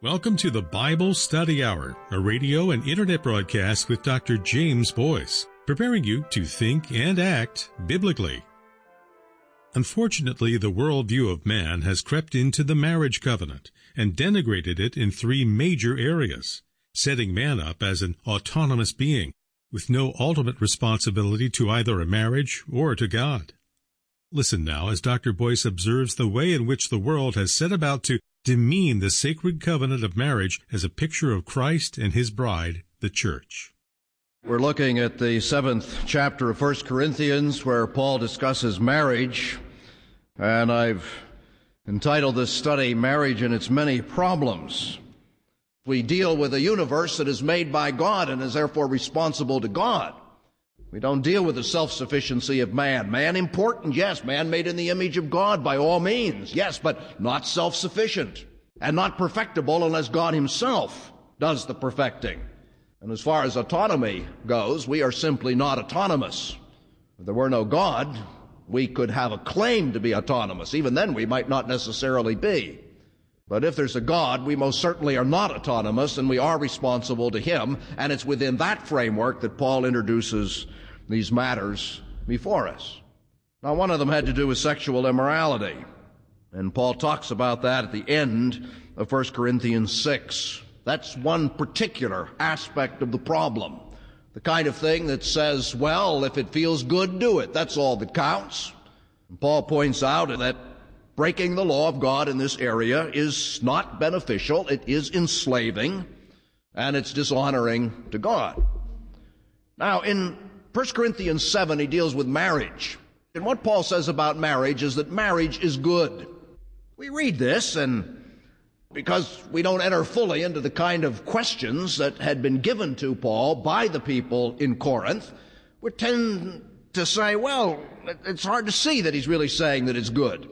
Welcome to the Bible Study Hour, a radio and internet broadcast with Dr. James Boyce, preparing you to think and act biblically. Unfortunately, the worldview of man has crept into the marriage covenant and denigrated it in three major areas, setting man up as an autonomous being with no ultimate responsibility to either a marriage or to God. Listen now as Dr. Boyce observes the way in which the world has set about to demean the sacred covenant of marriage as a picture of Christ and his bride, the church. We're looking at the 7th chapter of 1 Corinthians, where Paul discusses marriage, and I've entitled this study, Marriage and Its Many Problems. We deal with a universe that is made by God and is therefore responsible to God. We don't deal with the self-sufficiency of man. Man important, yes. Man made in the image of God by all means, yes, but not self-sufficient and not perfectible unless God himself does the perfecting. And as far as autonomy goes, we are simply not autonomous. If there were no God, we could have a claim to be autonomous. Even then, we might not necessarily be. But if there's a God, we most certainly are not autonomous, and we are responsible to him, and it's within that framework that Paul introduces these matters before us. Now, one of them had to do with sexual immorality, and Paul talks about that at the end of 1 Corinthians 6. That's one particular aspect of the problem, the kind of thing that says, well, if it feels good, do it. That's all that counts. And Paul points out that breaking the law of God in this area is not beneficial, it is enslaving, and it's dishonoring to God. Now, in 1 Corinthians 7, he deals with marriage. And what Paul says about marriage is that marriage is good. We read this, and because we don't enter fully into the kind of questions that had been given to Paul by the people in Corinth, we tend to say, well, it's hard to see that he's really saying that it's good.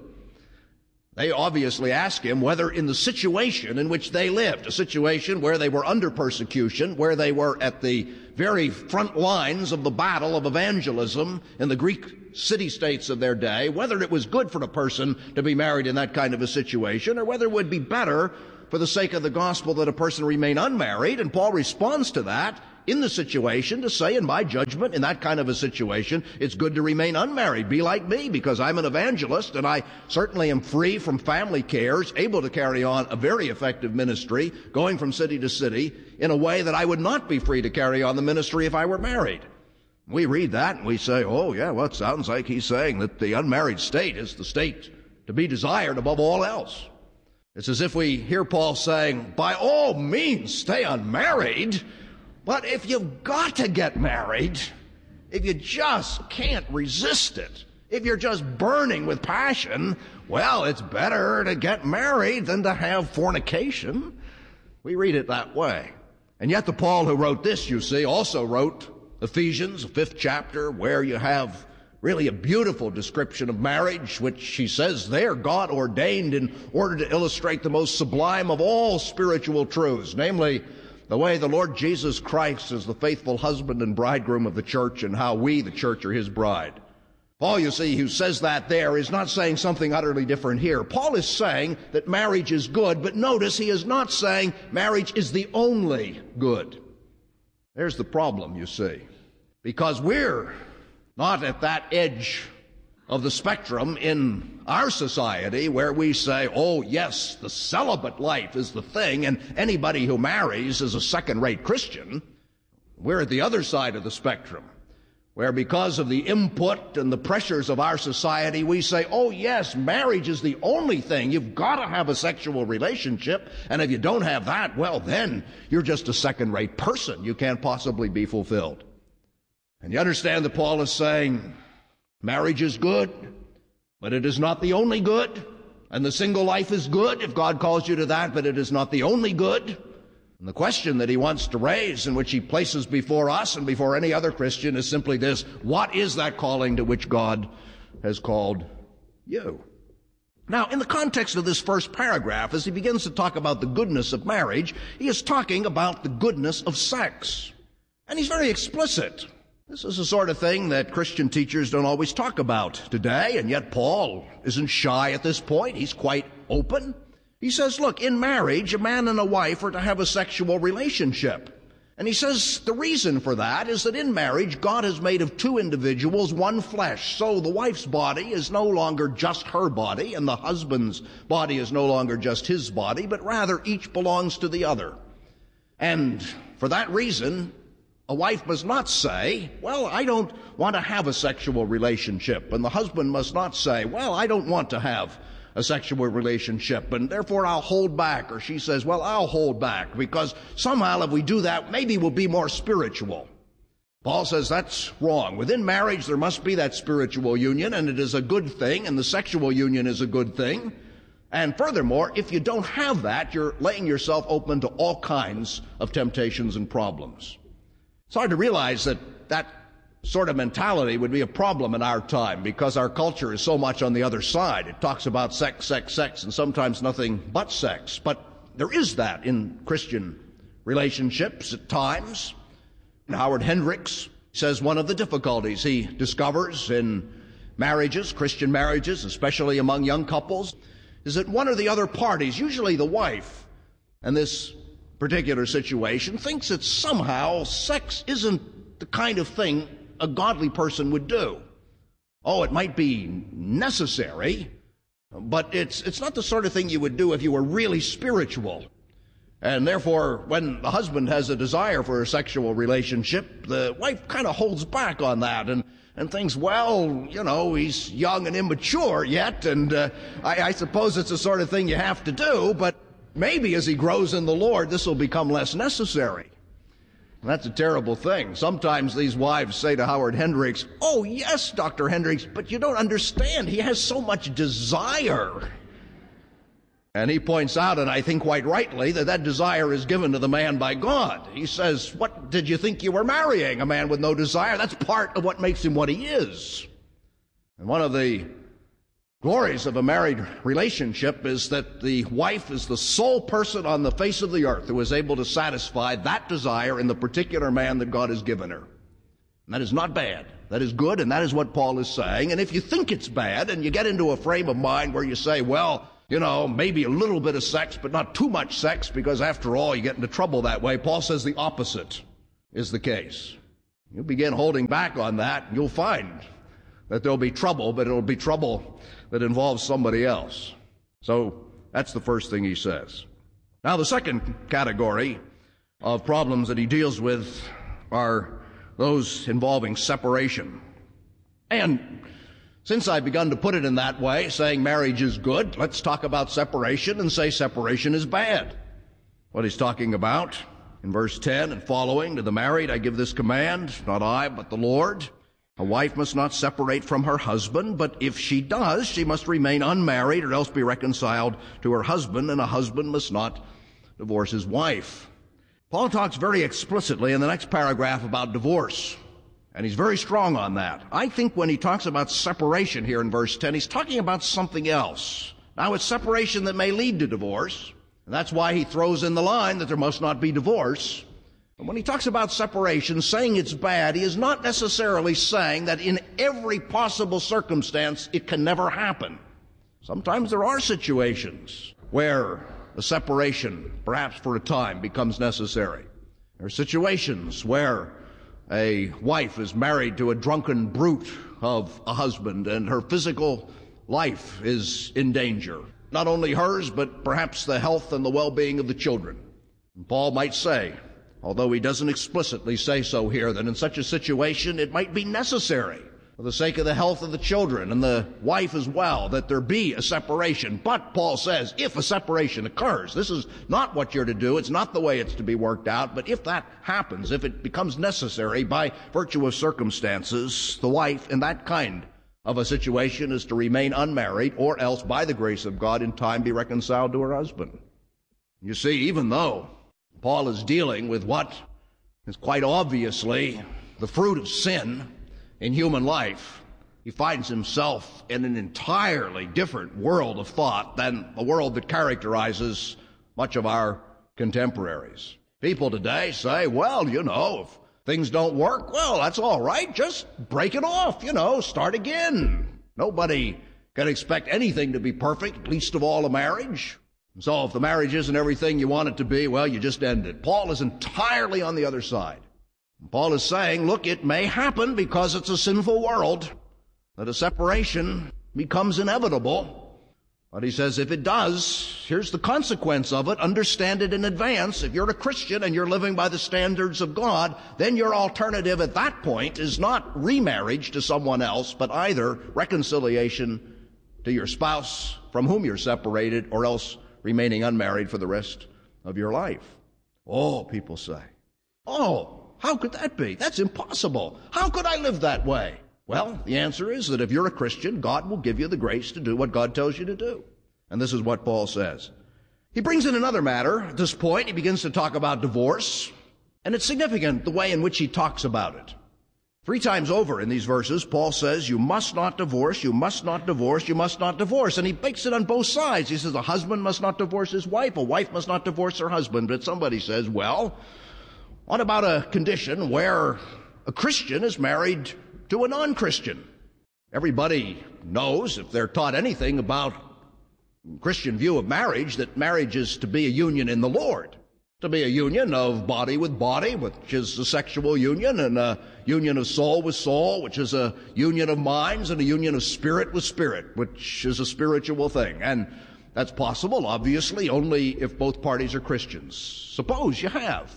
They obviously ask him whether in the situation in which they lived, a situation where they were under persecution, where they were at the very front lines of the battle of evangelism in the Greek city-states of their day, whether it was good for a person to be married in that kind of a situation, or whether it would be better for the sake of the gospel that a person remain unmarried. And Paul responds to that in the situation to say, in my judgment, in that kind of a situation, it's good to remain unmarried. Be like me, because I'm an evangelist, and I certainly am free from family cares, able to carry on a very effective ministry, going from city to city, in a way that I would not be free to carry on the ministry if I were married. We read that, and we say, oh, yeah, well, it sounds like he's saying that the unmarried state is the state to be desired above all else. It's as if we hear Paul saying, by all means, stay unmarried, but if you've got to get married, if you just can't resist it, if you're just burning with passion, well, it's better to get married than to have fornication. We read it that way. And yet the Paul who wrote this, you see, also wrote Ephesians, the 5th chapter, where you have really a beautiful description of marriage, which he says there God ordained in order to illustrate the most sublime of all spiritual truths, namely the way the Lord Jesus Christ is the faithful husband and bridegroom of the church, and how we, the church, are his bride. Paul, you see, who says that there, is not saying something utterly different here. Paul is saying that marriage is good, but notice he is not saying marriage is the only good. There's the problem, you see, because we're not at that edge of the spectrum in our society where we say, oh, yes, the celibate life is the thing, and anybody who marries is a second-rate Christian. We're at the other side of the spectrum, where because of the input and the pressures of our society, we say, oh, yes, marriage is the only thing. You've got to have a sexual relationship, and if you don't have that, well, then you're just a second-rate person. You can't possibly be fulfilled. And you understand that Paul is saying, marriage is good, but it is not the only good. And the single life is good if God calls you to that, but it is not the only good. And the question that he wants to raise, in which he places before us and before any other Christian, is simply this: what is that calling to which God has called you? Now, in the context of this first paragraph, as he begins to talk about the goodness of marriage, he is talking about the goodness of sex. And he's very explicit. This is the sort of thing that Christian teachers don't always talk about today, and yet Paul isn't shy at this point. He's quite open. He says, look, in marriage, a man and a wife are to have a sexual relationship. And he says the reason for that is that in marriage, God has made of two individuals one flesh. So the wife's body is no longer just her body, and the husband's body is no longer just his body, but rather each belongs to the other. And for that reason, a wife must not say, well, I don't want to have a sexual relationship. And the husband must not say, well, I don't want to have a sexual relationship, and therefore I'll hold back. Or she says, well, I'll hold back, because somehow if we do that, maybe we'll be more spiritual. Paul says that's wrong. Within marriage, there must be that spiritual union, and it is a good thing, and the sexual union is a good thing. And furthermore, if you don't have that, you're laying yourself open to all kinds of temptations and problems. It's hard to realize that sort of mentality would be a problem in our time, because our culture is so much on the other side. It talks about sex, sex, sex, and sometimes nothing but sex. But there is that in Christian relationships at times. And Howard Hendricks says one of the difficulties he discovers in marriages, Christian marriages, especially among young couples, is that one or the other parties, usually the wife, in this particular situation, thinks that somehow sex isn't the kind of thing a godly person would do. Oh, it might be necessary, but it's not the sort of thing you would do if you were really spiritual. And therefore, when the husband has a desire for a sexual relationship, the wife kind of holds back on that and thinks, well, you know, he's young and immature yet, and I suppose it's the sort of thing you have to do, but maybe as he grows in the Lord, this will become less necessary. That's a terrible thing. Sometimes these wives say to Howard Hendricks, oh, yes, Dr. Hendricks, but you don't understand. He has so much desire. And he points out, and I think quite rightly, that desire is given to the man by God. He says, what did you think you were marrying? A man with no desire? That's part of what makes him what he is. And one of the glories of a married relationship is that the wife is the sole person on the face of the earth who is able to satisfy that desire in the particular man that God has given her. And that is not bad. That is good, and that is what Paul is saying. And if you think it's bad and you get into a frame of mind where you say, well, you know, maybe a little bit of sex, but not too much sex, because after all, you get into trouble that way, Paul says the opposite is the case. You begin holding back on that, and you'll find that there'll be trouble, but it'll be trouble that involves somebody else. So that's the first thing he says. Now, the second category of problems that he deals with are those involving separation. And since I've begun to put it in that way, saying marriage is good, let's talk about separation and say separation is bad. What he's talking about in verse 10 and following, to the married I give this command, not I, but the Lord. A wife must not separate from her husband, but if she does, she must remain unmarried or else be reconciled to her husband, and a husband must not divorce his wife. Paul talks very explicitly in the next paragraph about divorce, and he's very strong on that. I think when he talks about separation here in verse 10, he's talking about something else. Now, it's separation that may lead to divorce, and that's why he throws in the line that there must not be divorce. And when he talks about separation, saying it's bad, he is not necessarily saying that in every possible circumstance it can never happen. Sometimes there are situations where a separation, perhaps for a time, becomes necessary. There are situations where a wife is married to a drunken brute of a husband and her physical life is in danger. Not only hers, but perhaps the health and the well-being of the children. And Paul might say, although he doesn't explicitly say so here, that in such a situation it might be necessary for the sake of the health of the children and the wife as well, that there be a separation. But Paul says, if a separation occurs, this is not what you're to do, it's not the way it's to be worked out, but if that happens, if it becomes necessary by virtue of circumstances, the wife in that kind of a situation is to remain unmarried, or else by the grace of God in time be reconciled to her husband. You see, even though Paul is dealing with what is quite obviously the fruit of sin in human life, he finds himself in an entirely different world of thought than the world that characterizes much of our contemporaries. People today say, well, you know, if things don't work, well, that's all right. Just break it off, start again. Nobody can expect anything to be perfect, least of all a marriage. So if the marriage isn't everything you want it to be, well, you just end it. Paul is entirely on the other side. Paul is saying, look, it may happen because it's a sinful world that a separation becomes inevitable. But he says if it does, here's the consequence of it. Understand it in advance. If you're a Christian and you're living by the standards of God, then your alternative at that point is not remarriage to someone else, but either reconciliation to your spouse from whom you're separated, or else remaining unmarried for the rest of your life. Oh, people say, oh, how could that be? That's impossible. How could I live that way? Well, the answer is that if you're a Christian, God will give you the grace to do what God tells you to do. And this is what Paul says. He brings in another matter at this point. He begins to talk about divorce. And it's significant the way in which he talks about it. 3 times over in these verses, Paul says, you must not divorce, you must not divorce, you must not divorce. And he makes it on both sides. He says a husband must not divorce his wife, a wife must not divorce her husband. But somebody says, well, what about a condition where a Christian is married to a non-Christian? Everybody knows, if they're taught anything about Christian view of marriage, that marriage is to be a union in the Lord, to be a union of body with body, which is a sexual union, and a union of soul with soul, which is a union of minds, and a union of spirit with spirit, which is a spiritual thing. And that's possible, obviously, only if both parties are Christians. Suppose you have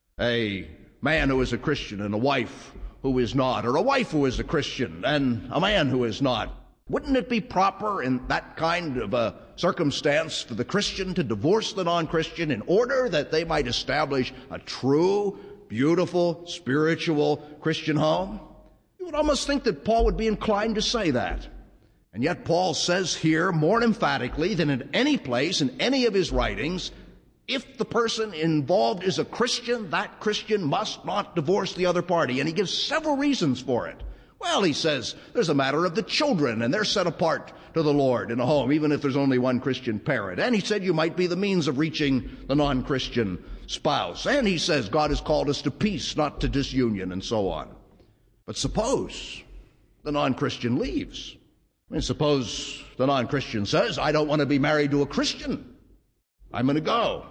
a man who is a Christian and a wife who is not, or a wife who is a Christian and a man who is not. Wouldn't it be proper in that kind of a circumstance for the Christian to divorce the non-Christian in order that they might establish a true, beautiful, spiritual Christian home? You would almost think that Paul would be inclined to say that. And yet Paul says here more emphatically than in any place in any of his writings, if the person involved is a Christian, that Christian must not divorce the other party. And he gives several reasons for it. Well, he says there's a matter of the children, and they're set apart to the Lord in a home, even if there's only one Christian parent. And he said you might be the means of reaching the non-Christian spouse. And he says God has called us to peace, not to disunion, and so on. But suppose the non-Christian leaves. I mean, suppose the non-Christian says, I don't want to be married to a Christian. I'm going to go.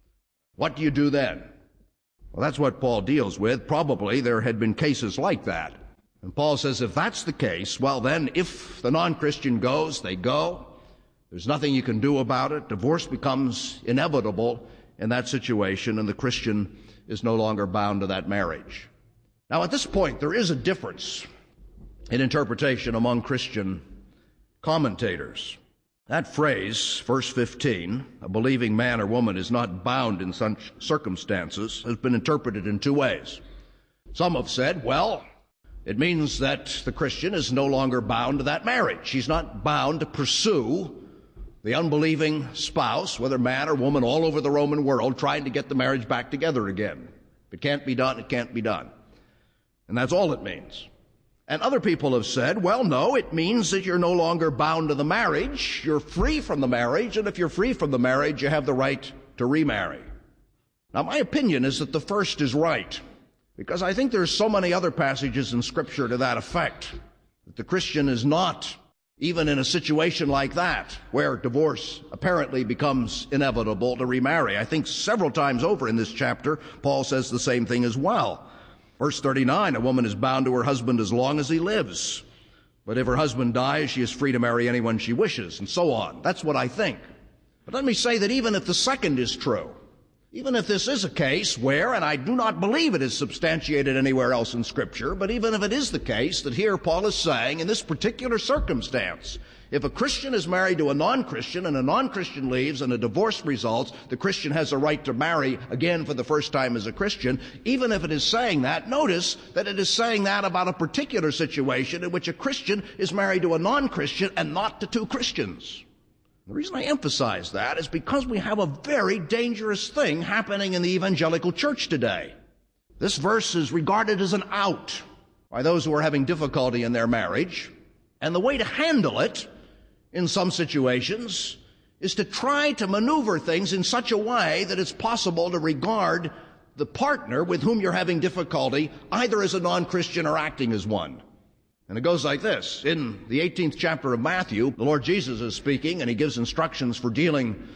What do you do then? Well, that's what Paul deals with. Probably there had been cases like that. And Paul says if that's the case, well then, if the non-Christian goes, they go. There's nothing you can do about it. Divorce becomes inevitable in that situation, and the Christian is no longer bound to that marriage. Now, at this point, there is a difference in interpretation among Christian commentators. That phrase, verse 15, a believing man or woman is not bound in such circumstances, has been interpreted in 2 ways. Some have said, well, it means that the Christian is no longer bound to that marriage. He's not bound to pursue the unbelieving spouse, whether man or woman, all over the Roman world, trying to get the marriage back together again. If it can't be done, it can't be done. And that's all it means. And other people have said, well, no, it means that you're no longer bound to the marriage. You're free from the marriage, and if you're free from the marriage, you have the right to remarry. Now, my opinion is that the first is right, because I think there's so many other passages in Scripture to that effect, that the Christian is not, even in a situation like that, where divorce apparently becomes inevitable, to remarry. I think several times over in this chapter, Paul says the same thing as well. Verse 39, a woman is bound to her husband as long as he lives. But if her husband dies, she is free to marry anyone she wishes, and so on. That's what I think. But let me say that even if the second is true, even if this is a case where, and I do not believe it is substantiated anywhere else in Scripture, but even if it is the case that here Paul is saying, in this particular circumstance, if a Christian is married to a non-Christian and a non-Christian leaves and a divorce results, the Christian has a right to marry again for the first time as a Christian. Even if it is saying that, notice that it is saying that about a particular situation in which a Christian is married to a non-Christian and not to 2 Christians. The reason I emphasize that is because we have a very dangerous thing happening in the evangelical church today. This verse is regarded as an out by those who are having difficulty in their marriage, and the way to handle it in some situations is to try to maneuver things in such a way that it's possible to regard the partner with whom you're having difficulty either as a non-Christian or acting as one. And it goes like this. In the 18th chapter of Matthew, the Lord Jesus is speaking, and he gives instructions for dealing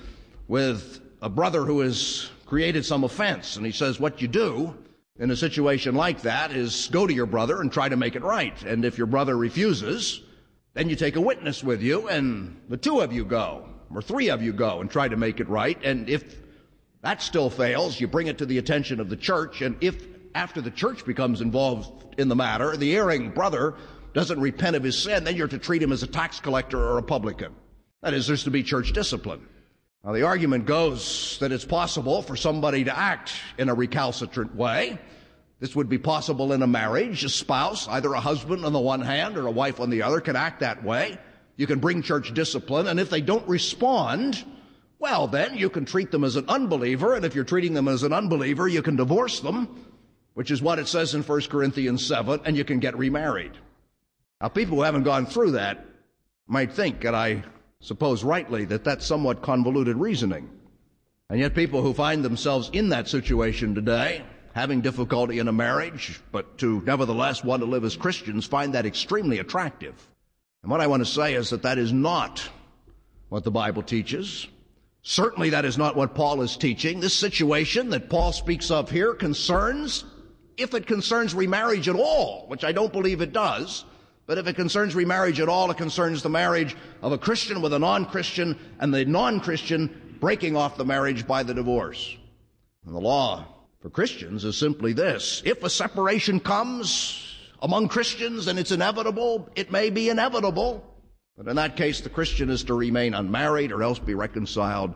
with a brother who has created some offense. And he says what you do in a situation like that is go to your brother and try to make it right. And if your brother refuses, then you take a witness with you, and the two of you go, or three of you go and try to make it right. And if that still fails, you bring it to the attention of the church. And if after the church becomes involved in the matter, the erring brother doesn't repent of his sin, then you're to treat him as a tax collector or a publican. That is, there's to be church discipline. Now, the argument goes that it's possible for somebody to act in a recalcitrant way. This would be possible in a marriage. A spouse, either a husband on the one hand or a wife on the other, can act that way. You can bring church discipline, and if they don't respond, well, then you can treat them as an unbeliever, and if you're treating them as an unbeliever, you can divorce them, which is what it says in 1 Corinthians 7, and you can get remarried. Now, people who haven't gone through that might think, and I suppose rightly, that that's somewhat convoluted reasoning. And yet people who find themselves in that situation today, having difficulty in a marriage, but to nevertheless want to live as Christians, find that extremely attractive. And what I want to say is that that is not what the Bible teaches. Certainly that is not what Paul is teaching. This situation that Paul speaks of here concerns, if it concerns remarriage at all, which I don't believe it does, but if it concerns remarriage at all, it concerns the marriage of a Christian with a non-Christian, and the non-Christian breaking off the marriage by the divorce. And the law for Christians is simply this: if a separation comes among Christians and it's inevitable, it may be inevitable, but in that case the Christian is to remain unmarried or else be reconciled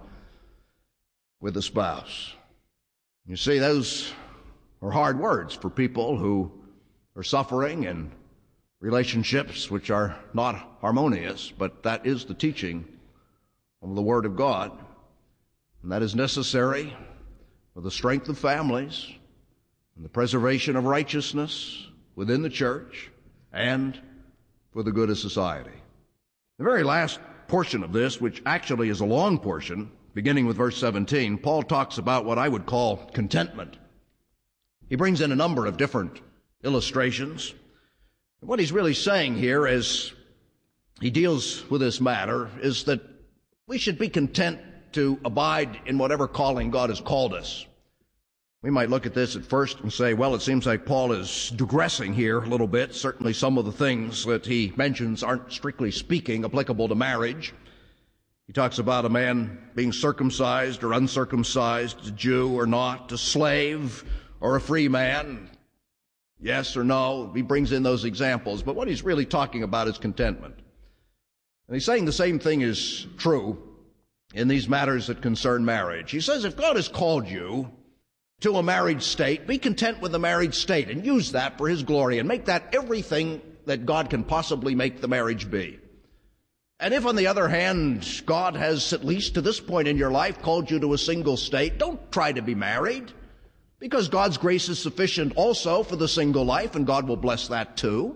with the spouse. You see, those are hard words for people who are suffering in relationships which are not harmonious, but that is the teaching of the Word of God, and that is necessary for the strength of families and the preservation of righteousness within the church and for the good of society. The very last portion of this, which actually is a long portion, beginning with verse 17, Paul talks about what I would call contentment. He brings in a number of different illustrations. What he's really saying here as he deals with this matter is that we should be content to abide in whatever calling God has called us. We might look at this at first and say, well, it seems like Paul is digressing here a little bit. Certainly some of the things that he mentions aren't, strictly speaking, applicable to marriage. He talks about a man being circumcised or uncircumcised, a Jew or not, a slave or a free man, yes or no. He brings in those examples, but what he's really talking about is contentment. And he's saying the same thing is true in these matters that concern marriage. He says if God has called you to a married state, be content with the married state and use that for His glory and make that everything that God can possibly make the marriage be. And if, on the other hand, God has, at least to this point in your life, called you to a single state, don't try to be married, because God's grace is sufficient also for the single life, and God will bless that too.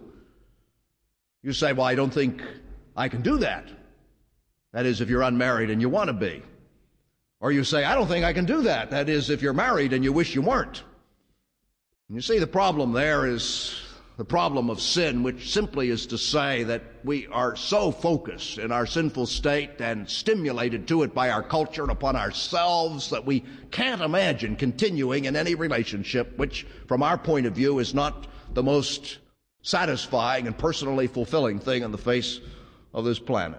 You say, well, I don't think I can do that. That is, if you're unmarried and you want to be. Or you say, I don't think I can do that. That is, if you're married and you wish you weren't. And you see, the problem there is the problem of sin, which simply is to say that we are so focused in our sinful state and stimulated to it by our culture and upon ourselves that we can't imagine continuing in any relationship which, from our point of view, is not the most satisfying and personally fulfilling thing on the face of this planet.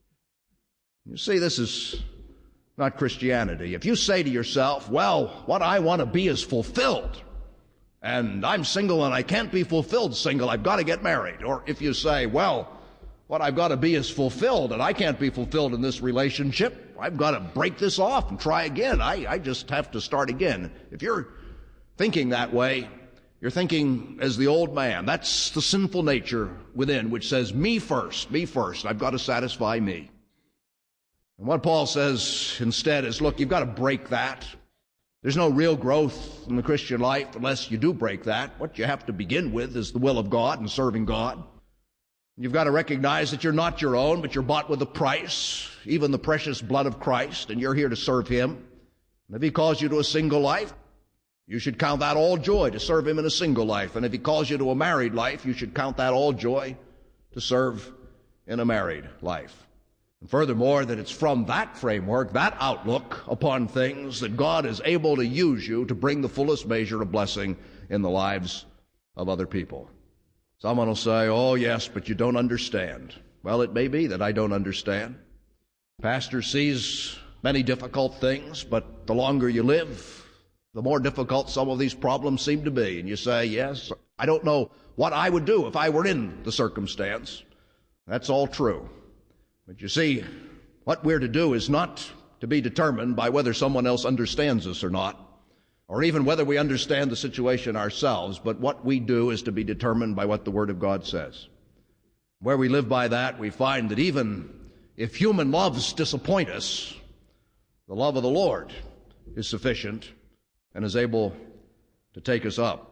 You see, this is not Christianity. If you say to yourself, well, what I want to be is fulfilled, and I'm single and I can't be fulfilled single, I've got to get married. Or if you say, well, what I've got to be is fulfilled and I can't be fulfilled in this relationship, I've got to break this off and try again. I just have to start again. If you're thinking that way, you're thinking as the old man. That's the sinful nature within, which says, me first, I've got to satisfy me. And what Paul says instead is, look, you've got to break that. There's no real growth in the Christian life unless you do break that. What you have to begin with is the will of God and serving God. You've got to recognize that you're not your own, but you're bought with a price, even the precious blood of Christ, and you're here to serve Him. And if He calls you to a single life, you should count that all joy to serve Him in a single life. And if He calls you to a married life, you should count that all joy to serve in a married life. And furthermore, that it's from that framework, that outlook upon things, that God is able to use you to bring the fullest measure of blessing in the lives of other people. Someone will say, oh yes, but you don't understand. Well, it may be that I don't understand. Pastor sees many difficult things, but the longer you live, the more difficult some of these problems seem to be. And you say, yes, I don't know what I would do if I were in the circumstance. That's all true. But you see, what we're to do is not to be determined by whether someone else understands us or not, or even whether we understand the situation ourselves, but what we do is to be determined by what the Word of God says. Where we live by that, we find that even if human loves disappoint us, the love of the Lord is sufficient and is able to take us up.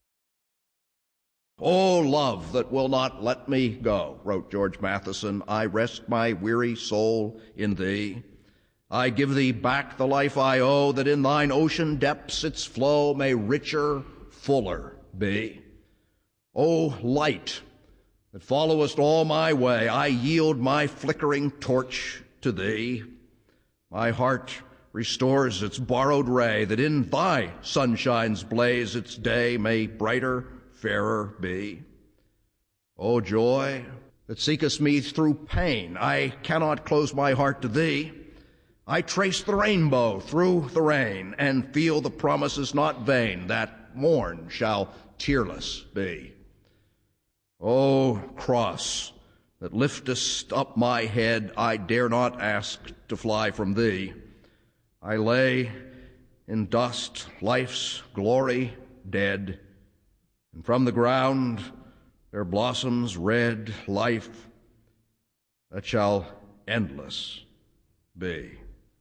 "O love that will not let me go," wrote George Matheson, "I rest my weary soul in thee. I give thee back the life I owe, that in thine ocean depths its flow may richer, fuller be. O light that followest all my way, I yield my flickering torch to thee. My heart restores its borrowed ray, that in thy sunshine's blaze its day may brighter, fairer be. O joy that seekest me through pain, I cannot close my heart to thee. I trace the rainbow through the rain, and feel the promise is not vain, that morn shall tearless be. O cross that liftest up my head, I dare not ask to fly from thee. I lay in dust, life's glory dead, and from the ground there blossoms red life that shall endless be.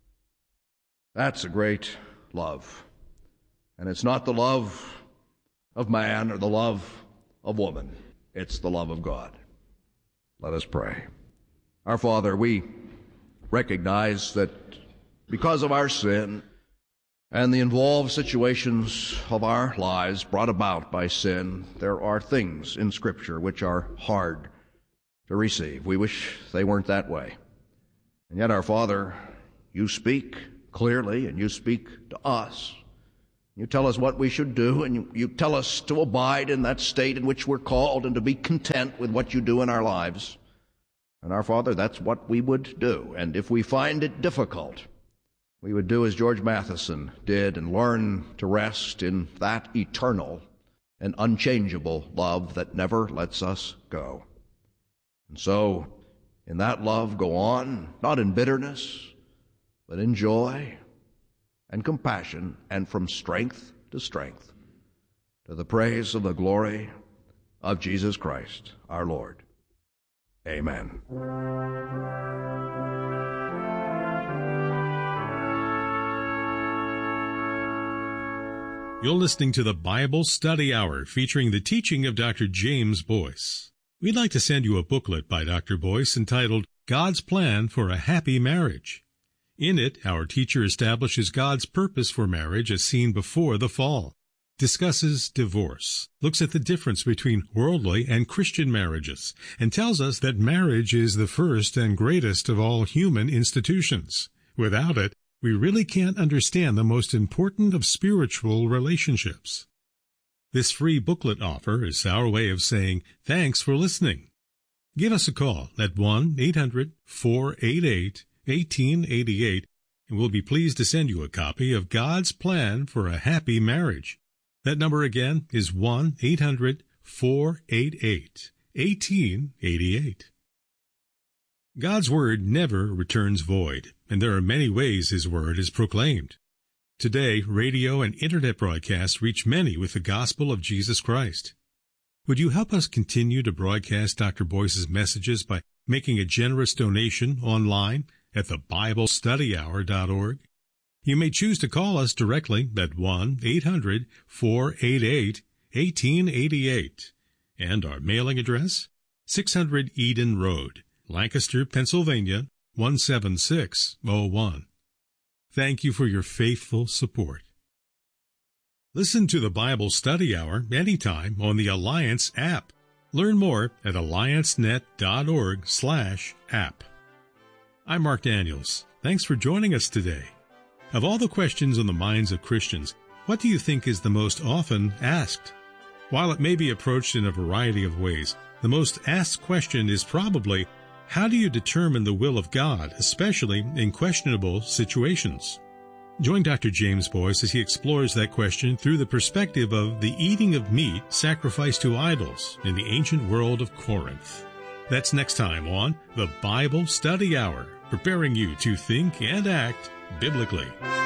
That's a great love. And it's not the love of man or the love of woman. It's the love of God. Let us pray. Our Father, we recognize that because of our sin and the involved situations of our lives brought about by sin, there are things in Scripture which are hard to receive. We wish they weren't that way. And yet, our Father, you speak clearly, and you speak to us. You tell us what we should do, and you tell us to abide in that state in which we're called and to be content with what you do in our lives. And our Father, that's what we would do. And if we find it difficult, we would do as George Matheson did and learn to rest in that eternal and unchangeable love that never lets us go. And so, in that love, go on, not in bitterness, but in joy and compassion, and from strength to strength, to the praise of the glory of Jesus Christ, our Lord. Amen. You're listening to the Bible Study Hour, featuring the teaching of Dr. James Boyce. We'd like to send you a booklet by Dr. Boyce entitled God's Plan for a Happy Marriage. In it, our teacher establishes God's purpose for marriage as seen before the fall, discusses divorce, looks at the difference between worldly and Christian marriages, and tells us that marriage is the first and greatest of all human institutions. Without it, we really can't understand the most important of spiritual relationships. This free booklet offer is our way of saying thanks for listening. Give us a call at 1-800-488-1888, and we'll be pleased to send you a copy of God's Plan for a Happy Marriage. That number again is 1-800-488-1888. God's Word never returns void, and there are many ways His Word is proclaimed. Today, radio and Internet broadcasts reach many with the gospel of Jesus Christ. Would you help us continue to broadcast Dr. Boyce's messages by making a generous donation online at thebiblestudyhour.org? You may choose to call us directly at 1-800-488-1888. And our mailing address, 600 Eden Road, Lancaster, Pennsylvania, 17601. Thank you for your faithful support. Listen to the Bible Study Hour anytime on the Alliance app. Learn more at alliancenet.org/app. I'm Mark Daniels. Thanks for joining us today. Of all the questions on the minds of Christians, what do you think is the most often asked? While it may be approached in a variety of ways, the most asked question is probably, how do you determine the will of God, especially in questionable situations? Join Dr. James Boyce as he explores that question through the perspective of the eating of meat sacrificed to idols in the ancient world of Corinth. That's next time on the Bible Study Hour, preparing you to think and act biblically.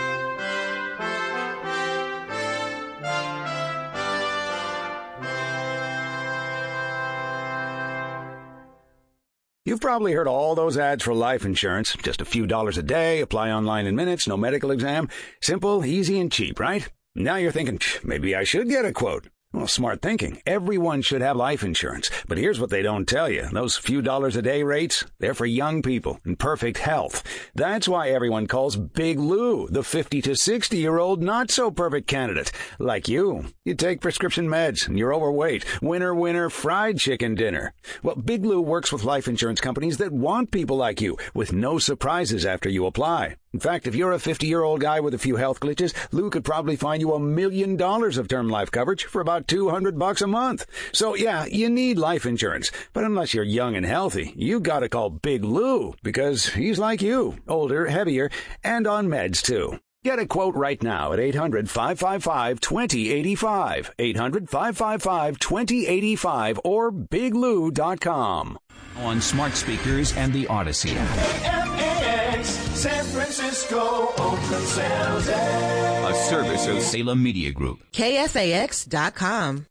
You've probably heard all those ads for life insurance. Just a few dollars a day, apply online in minutes, no medical exam. Simple, easy, and cheap, right? Now you're thinking, maybe I should get a quote. Well, smart thinking. Everyone should have life insurance. But here's what they don't tell you. Those few dollars a day rates, they're for young people in perfect health. That's why everyone calls Big Lou the 50 to 60-year-old not-so-perfect candidate. Like you. You take prescription meds and you're overweight. Winner, winner, fried chicken dinner. Well, Big Lou works with life insurance companies that want people like you, with no surprises after you apply. In fact, if you're a 50-year-old guy with a few health glitches, Lou could probably find you $1 million of term life coverage for about $200 a month. So yeah, you need life insurance. But unless you're young and healthy, you gotta call Big Lou, because he's like you, older, heavier, and on meds too. Get a quote right now at 800-555-2085, 800-555-2085, or biglou.com. On smart speakers and the Odyssey. KFAX, San Francisco, Oakland, San Jose. A service of Salem Media Group. KFAX.com.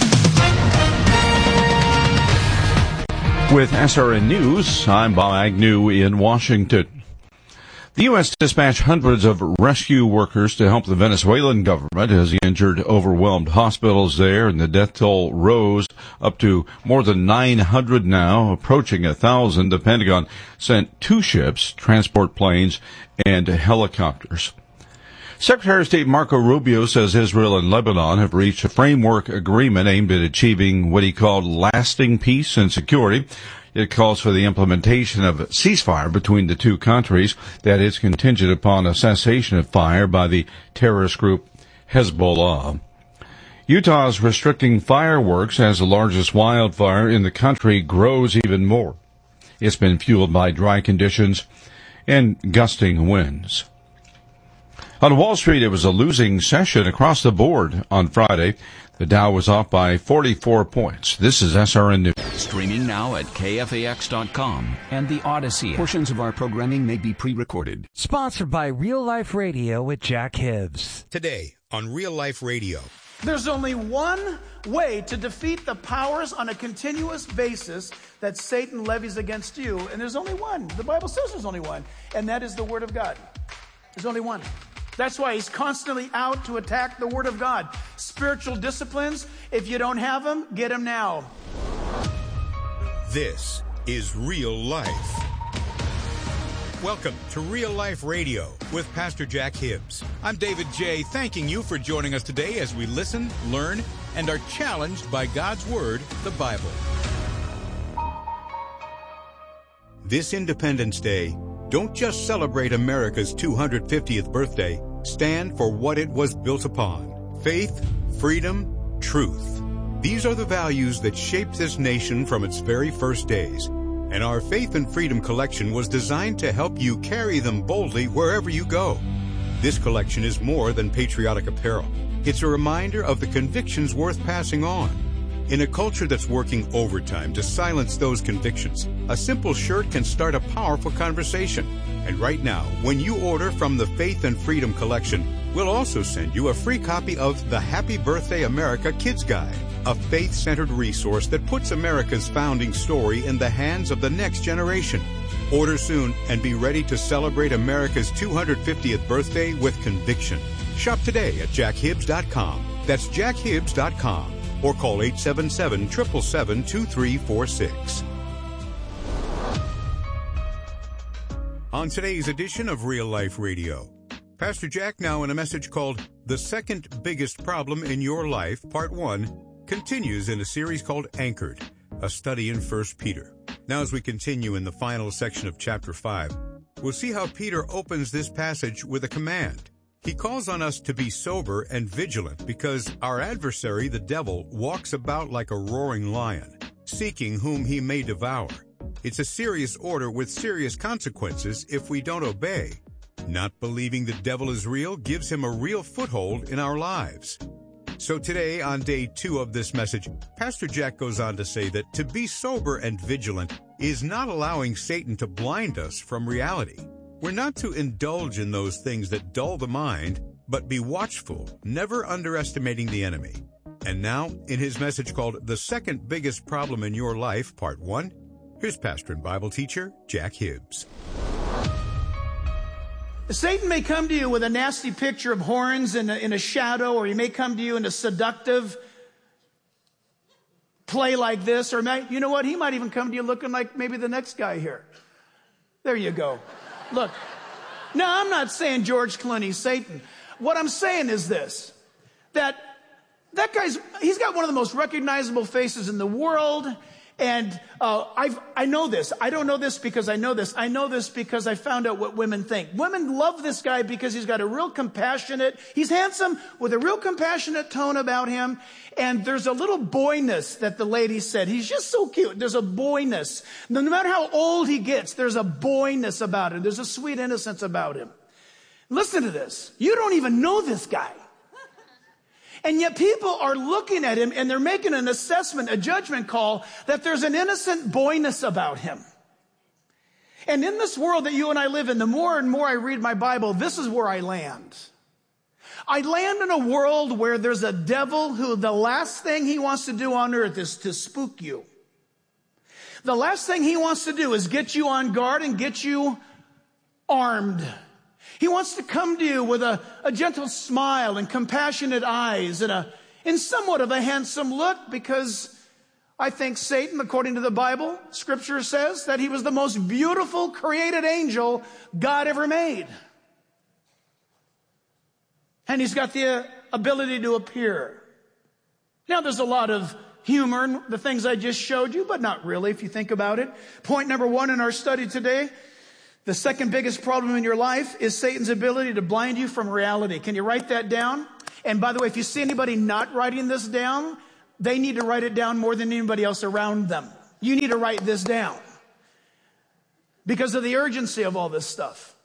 With SRN News, I'm Bob Agnew in Washington. The U.S. dispatched hundreds of rescue workers to help the Venezuelan government as the injured overwhelmed hospitals there, and the death toll rose up to more than 900 now, approaching 1,000. The Pentagon sent 2 ships, transport planes, and helicopters. Secretary of State Marco Rubio says Israel and Lebanon have reached a framework agreement aimed at achieving what he called lasting peace and security. It calls for the implementation of a ceasefire between the two countries that is contingent upon a cessation of fire by the terrorist group Hezbollah. Utah is restricting fireworks as the largest wildfire in the country grows even more. It's been fueled by dry conditions and gusting winds. On Wall Street, it was a losing session across the board on Friday. The Dow was off by 44 points. This is SRN News. Streaming now at KFAX.com and the Odyssey. Portions of our programming may be pre-recorded. Sponsored by Real Life Radio with Jack Hibbs. Today on Real Life Radio. There's only one way to defeat the powers on a continuous basis that Satan levies against you, and there's only one. The Bible says there's only one, and that is the Word of God. There's only one. That's why he's constantly out to attack the Word of God. Spiritual disciplines, if you don't have them, get them now. This is Real Life. Welcome to Real Life Radio with Pastor Jack Hibbs. I'm David J., thanking you for joining us today as we listen, learn, and are challenged by God's Word, the Bible. This Independence Day, don't just celebrate America's 250th birthday. Stand for what it was built upon. Faith, freedom, truth. These are the values that shaped this nation from its very first days. And our Faith and Freedom collection was designed to help you carry them boldly wherever you go. This collection is more than patriotic apparel. It's a reminder of the convictions worth passing on. In a culture that's working overtime to silence those convictions, a simple shirt can start a powerful conversation. And right now, when you order from the Faith and Freedom collection, we'll also send you a free copy of the Happy Birthday America Kids Guide, a faith-centered resource that puts America's founding story in the hands of the next generation. Order soon and be ready to celebrate America's 250th birthday with conviction. Shop today at jackhibbs.com. That's jackhibbs.com. Or call 877-777-2346. On today's edition of Real Life Radio, Pastor Jack, now in a message called The Second Biggest Problem in Your Life, Part 1, continues in a series called Anchored, a study in 1 Peter. Now as we continue in the final section of Chapter 5, We'll see how Peter opens this passage with a command. He calls on us to be sober and vigilant because our adversary, the devil, walks about like a roaring lion, seeking whom he may devour. It's a serious order with serious consequences if we don't obey. Not believing the devil is real gives him a real foothold in our lives. So today, on day 2 of this message, Pastor Jack goes on to say that to be sober and vigilant is not allowing Satan to blind us from reality. We're not to indulge in those things that dull the mind, but be watchful, never underestimating the enemy. And now, in his message called The Second Biggest Problem in Your Life, Part 1, here's pastor and Bible teacher Jack Hibbs. Satan may come to you with a nasty picture of horns in a shadow, or he may come to you in a seductive play like this, or you know what? He might even come to you looking like maybe the next guy here. There you go. Look, now I'm not saying George Clooney's Satan. What I'm saying is this, that guy's, he's got one of the most recognizable faces in the world. And I know this. I don't know this because I know this. I know this because I found out what women think. Women love this guy because he's got a real compassionate, he's handsome with a real compassionate tone about him. And there's a little boyness that the lady said. He's just so cute. There's a boyness. No matter how old he gets, there's a boyness about him. There's a sweet innocence about him. Listen to this. You don't even know this guy. And yet people are looking at him and they're making an assessment, a judgment call that there's an innocent boyness about him. And in this world that you and I live in, the more and more I read my Bible, this is where I land. I land in a world where there's a devil who the last thing he wants to do on earth is to spook you. The last thing he wants to do is get you on guard and get you armed. He wants to come to you with a gentle smile and compassionate eyes and somewhat of a handsome look, because I think Satan, according to the Bible, Scripture says that he was the most beautiful created angel God ever made. And he's got the ability to appear. Now, there's a lot of humor in the things I just showed you, but not really if you think about it. Point number 1 in our study today. The second biggest problem in your life is Satan's ability to blind you from reality. Can you write that down? And by the way, if you see anybody not writing this down, they need to write it down more than anybody else around them. You need to write this down because of the urgency of all this stuff.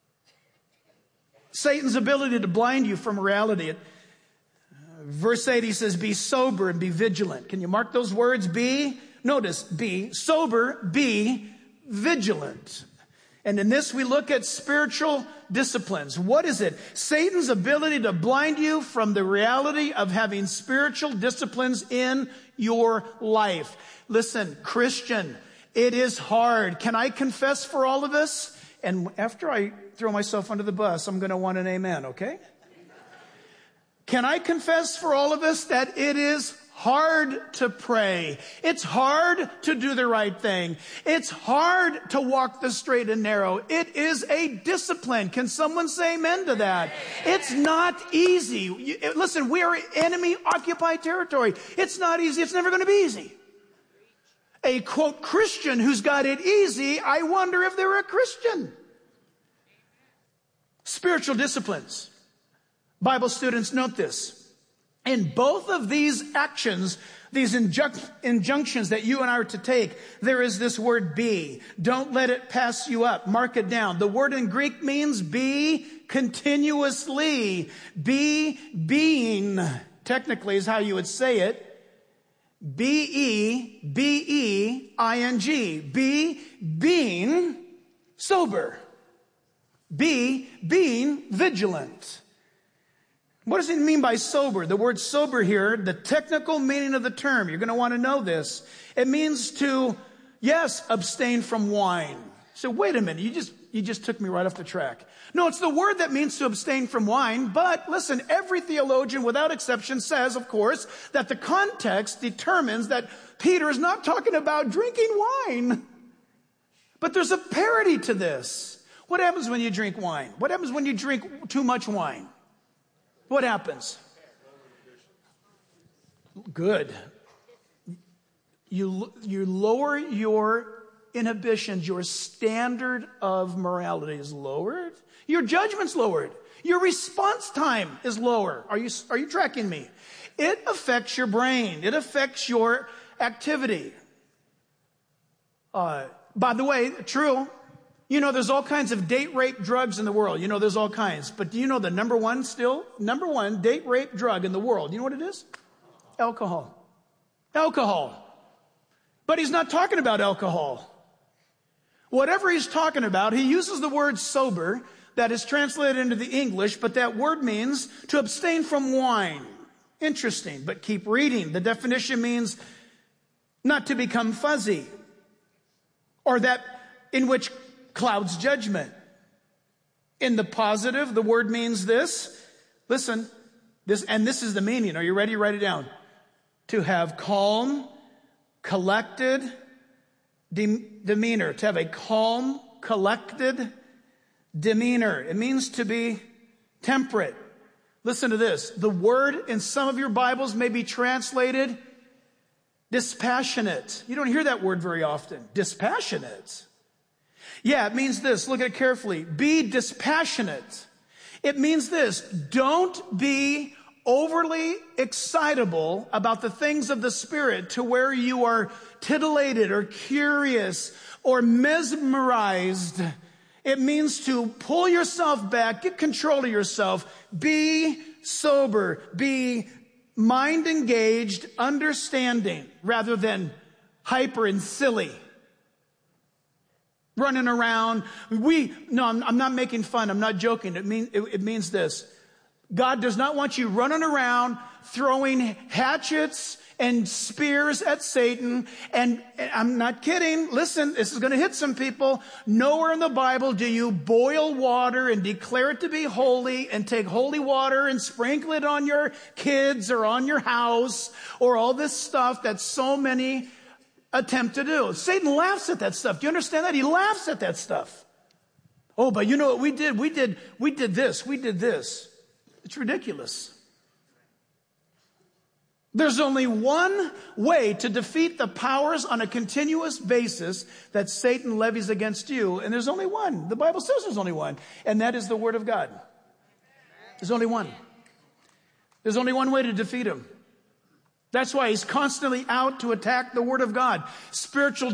Satan's ability to blind you from reality. Verse 8, he says, be sober and be vigilant. Can you mark those words? Notice, be sober, be vigilant. And in this, we look at spiritual disciplines. What is it? Satan's ability to blind you from the reality of having spiritual disciplines in your life. Listen, Christian, it is hard. Can I confess for all of us? And after I throw myself under the bus, I'm going to want an amen, okay? Can I confess for all of us that it is hard to pray. It's hard to do the right thing. It's hard to walk the straight and narrow. It is a discipline. Can someone say amen to that? It's not easy. Listen, we are enemy-occupied territory. It's not easy. It's never going to be easy. A, quote, Christian who's got it easy, I wonder if they're a Christian. Spiritual disciplines. Bible students, note this. In both of these actions, these injunctions that you and I are to take, there is this word be. Don't let it pass you up. Mark it down. The word in Greek means be continuously. Be being, technically is how you would say it. B-E-B-E-I-N-G. Be being sober. Be being vigilant. What does it mean by sober? The word sober here, the technical meaning of the term, you're going to want to know this. It means to, yes, abstain from wine. So wait a minute, you just took me right off the track. No, it's the word that means to abstain from wine. But listen, every theologian without exception says, of course, that the context determines that Peter is not talking about drinking wine. But there's a parity to this. What happens when you drink wine? What happens when you drink too much wine? What happens? Good. You lower your inhibitions, your standard of morality is lowered. Your judgment's lowered. Your response time is lower. Are you tracking me? It affects your brain. It affects your activity. By the way, true. There's all kinds of date rape drugs in the world. There's all kinds. But do you know the number one date rape drug in the world? You know what it is? Alcohol. Alcohol. But he's not talking about alcohol. Whatever he's talking about, he uses the word sober that is translated into the English, but that word means to abstain from wine. Interesting, but keep reading. The definition means not to become fuzzy, or that in which clouds judgment. In the positive, the word means this. Listen, this is the meaning. Are you ready? Write it down. To have calm, collected demeanor. To have a calm, collected demeanor. It means to be temperate. Listen to this. The word in some of your Bibles may be translated dispassionate. You don't hear that word very often. Dispassionate. Yeah, it means this. Look at it carefully. Be dispassionate. It means this. Don't be overly excitable about the things of the Spirit to where you are titillated or curious or mesmerized. It means to pull yourself back, get control of yourself, be sober, be mind engaged, understanding, rather than hyper and silly. Running around. I'm not making fun. I'm not joking. It means this. God does not want you running around throwing hatchets and spears at Satan. And I'm not kidding. Listen, this is going to hit some people. Nowhere in the Bible do you boil water and declare it to be holy and take holy water and sprinkle it on your kids or on your house or all this stuff that so many attempt to do. Satan laughs at that stuff. Do you understand that? He laughs at that stuff. Oh, but you know what we did? We did this. We did this. It's ridiculous. There's only one way to defeat the powers on a continuous basis that Satan levies against you, and there's only one. The Bible says there's only one, and that is the Word of God. There's only one. There's only one way to defeat him. That's why he's constantly out to attack the Word of God. Spiritual